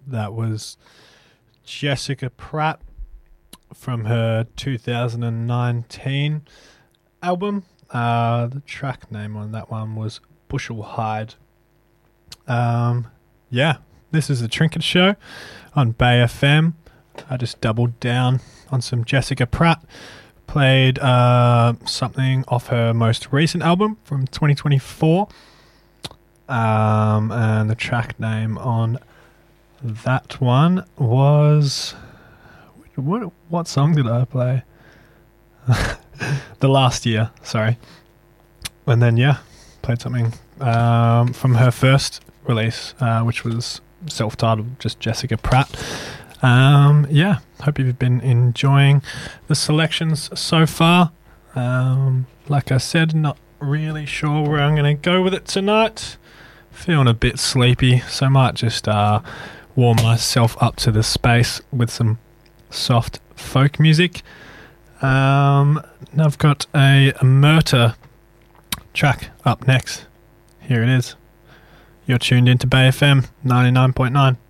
That was Jessica Pratt from her 2019 album. The track name on that one was Bushel Hide. This is the Trinket Show on Bay FM. I just doubled down on some Jessica Pratt. Played something off her most recent album from 2024. And the track name on that one was... What song did I play? The Last Year, sorry. And then, played something from her first release, which was self-titled, just Jessica Pratt. Hope you've been enjoying the selections so far. Like I said, not really sure where I'm going to go with it tonight. Feeling a bit sleepy, so I might just warm myself up to the space with some soft folk music. I've got a Murta track up next. Here it is. You're tuned into Bay FM 99.9.